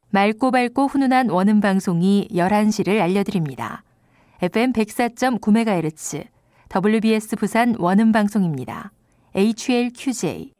맑고 밝고 훈훈한 원음 방송이 11시를 알려드립니다. FM 104.9MHz WBS 부산 원음 방송입니다. HLQJ